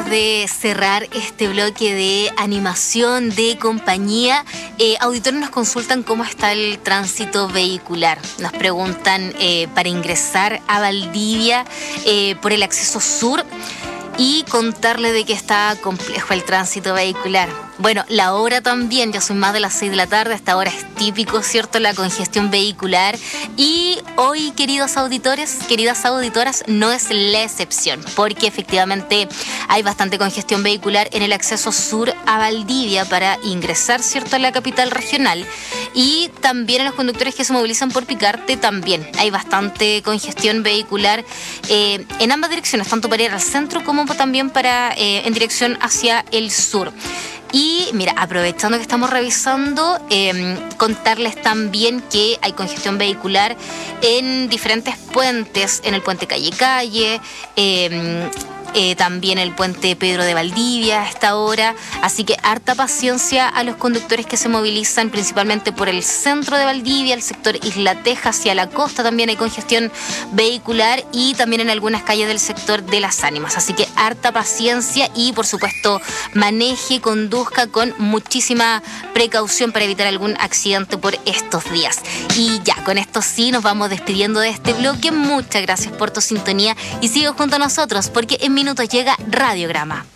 de cerrar este bloque de animación de compañía, auditores nos consultan cómo está el tránsito vehicular. Nos preguntan para ingresar a Valdivia por el acceso sur y contarle de que está complejo el tránsito vehicular. Bueno, la hora también, ya son más de las 6 de la tarde, hasta ahora es típico, ¿cierto?, la congestión vehicular. Y hoy, queridos auditores, queridas auditoras, no es la excepción, porque efectivamente hay bastante congestión vehicular en el acceso sur a Valdivia para ingresar, ¿cierto?, a la capital regional. Y también en los conductores que se movilizan por Picarte también hay bastante congestión vehicular en ambas direcciones, tanto para ir al centro como también para en dirección hacia el sur. Y mira, aprovechando que estamos revisando, contarles también que hay congestión vehicular en diferentes puentes, en el puente Calle, también el puente Pedro de Valdivia a esta hora, así que harta paciencia a los conductores que se movilizan principalmente por el centro de Valdivia, el sector Isla Teja hacia la costa también hay congestión vehicular y también en algunas calles del sector de Las Ánimas, así que harta paciencia y por supuesto maneje, conduzca con muchísima precaución para evitar algún accidente por estos días. Y ya, con esto sí nos vamos despidiendo de este bloque. Muchas gracias por tu sintonía y sigue junto a nosotros porque en minutos llega Radiograma.